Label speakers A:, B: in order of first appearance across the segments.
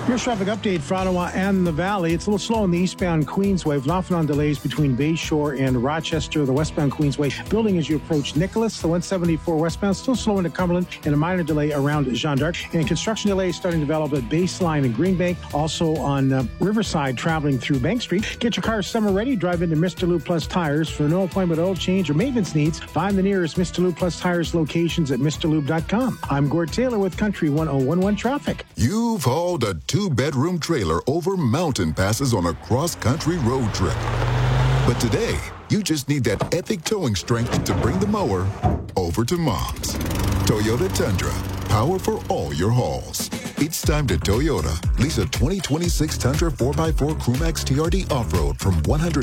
A: Your traffic update for Ottawa and the Valley. It's a little slow on the eastbound Queensway, with off and on delays between Bayshore and Rochester. The westbound Queensway building as you approach Nicholas. The 174 westbound still slow into Cumberland, and a minor delay around Jeanne d'Arc. And construction delays starting to develop at Baseline and Greenbank. Also on Riverside, traveling through Bank Street. Get your car summer ready. Drive into Mr. Lube Plus Tires. For no appointment oil change or maintenance needs, find the nearest Mr. Lube Plus Tires locations at MrLube.com. I'm Gord Taylor with Country 1011 Traffic.
B: You've hauled a two-bedroom trailer over mountain passes on a cross-country road trip. But today, you just need that epic towing strength to bring the mower over to Mom's. Toyota Tundra, power for all your hauls. It's time to Toyota. Lease a 2026 Tundra 4x4 Crewmax TRD Off-Road from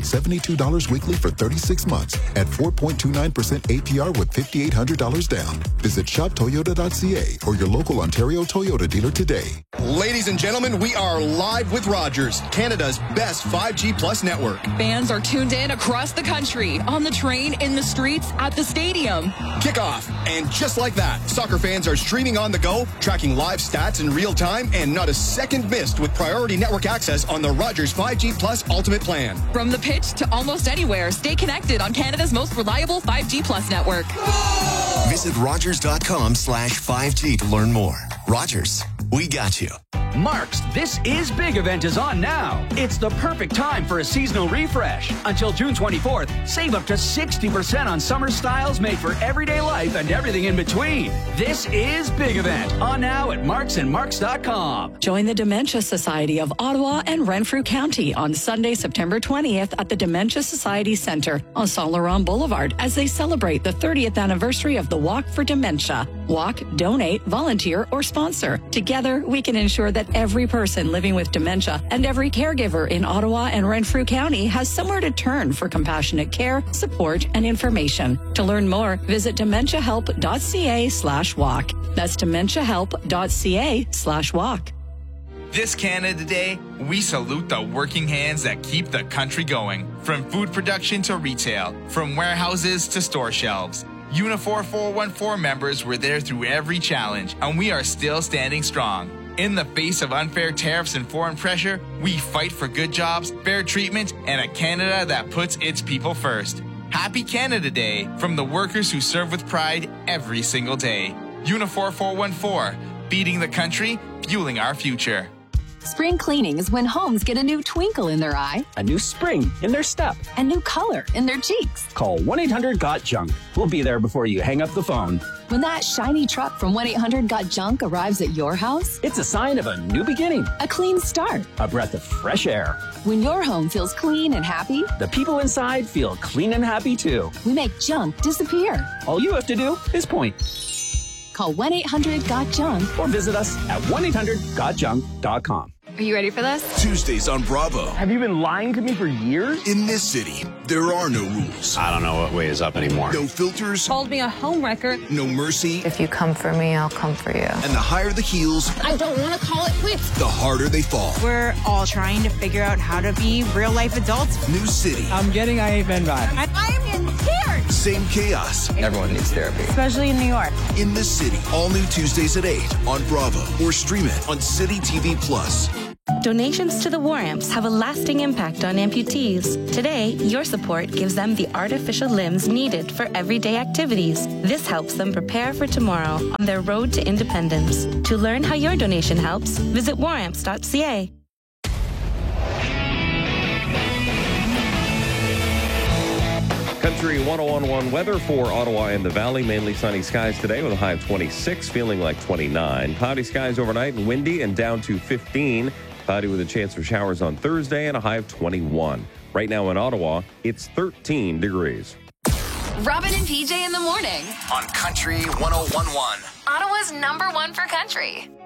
B: $172 weekly for 36 months at 4.29% APR with $5,800 down. Visit shoptoyota.ca or your local Ontario Toyota dealer today.
C: Ladies and gentlemen, we are live with Rogers, Canada's best 5G Plus network.
D: Fans are tuned in across the country, on the train, in the streets, at the stadium.
C: Kickoff. And just like that, soccer fans are streaming on the go, tracking live stats in real time, and not a second missed with priority network access on the Rogers 5G Plus Ultimate Plan.
D: From the pitch to almost anywhere, stay connected on Canada's most reliable 5G Plus network.
E: Visit Rogers.com/5G to learn more. Rogers, we got you.
F: Mark's This Is Big event is on now. It's the perfect time for a seasonal refresh. Until June 24th, save up to 60% on summer styles made for everyday life and everything in between. This Is Big event on now at marksandmarks.com.
G: Join the Dementia Society of Ottawa and Renfrew County on Sunday, September 20th at the Dementia Society Centre on Saint Laurent Boulevard as they celebrate the 30th anniversary of the Walk for Dementia. Walk, donate, volunteer, or sponsor. Together, we can ensure that every person living with dementia and every caregiver in Ottawa and Renfrew County has somewhere to turn for compassionate care, support, and information. To learn more, visit dementiahelp.ca/walk. That's dementiahelp.ca/walk.
H: This Canada Day, we salute the working hands that keep the country going. From food production to retail, from warehouses to store shelves. Unifor 414 members were there through every challenge, and we are still standing strong. In the face of unfair tariffs and foreign pressure, we fight for good jobs, fair treatment, and a Canada that puts its people first. Happy Canada Day from the workers who serve with pride every single day. Unifor 414, feeding the country, fueling our future.
I: Spring cleaning is when homes get a new twinkle in their eye,
J: a new spring in their step,
I: a new color in their cheeks.
J: Call 1-800-GOT-JUNK. We'll be there before you hang up the phone.
I: When that shiny truck from 1-800-GOT-JUNK arrives at your house,
J: it's a sign of a new beginning,
I: a clean start,
J: a breath of fresh air.
I: When your home feels clean and happy,
J: the people inside feel clean and happy too.
I: We make junk disappear.
J: All you have to do is point.
I: Call 1-800-GOT-JUNK
J: or visit us at 1-800-GOTJUNK.com.
K: Are you ready for this?
L: Tuesdays on Bravo.
J: Have you been lying to me for years?
L: In this city, there are no rules.
M: I don't know what way is up anymore.
L: No filters.
K: Called me a homewrecker.
L: No mercy.
N: If you come for me, I'll come for you.
L: And the higher the heels,
K: I don't want to call it quits.
L: The harder they fall.
O: We're all trying to figure out how to be real-life adults.
L: New city.
J: I'm getting IAFN vibes.
K: I'm in tears.
L: Same chaos.
M: Everyone needs therapy.
O: Especially in New York.
L: In this city, all new Tuesdays at 8 on Bravo. Or stream it on City TV Plus.
P: Donations to the War Amps have a lasting impact on amputees. Today, your support gives them the artificial limbs needed for everyday activities. This helps them prepare for tomorrow on their road to independence. To learn how your donation helps, visit waramps.ca.
Q: Country 1011 weather for Ottawa and the Valley. Mainly sunny skies today with a high of 26, feeling like 29. Cloudy skies overnight and windy and down to 15. Cloudy with a chance for showers on Thursday and a high of 21. Right now in Ottawa, it's 13 degrees.
R: Robin and PJ in the morning.
E: On Country 1011.
R: Ottawa's #1 for country.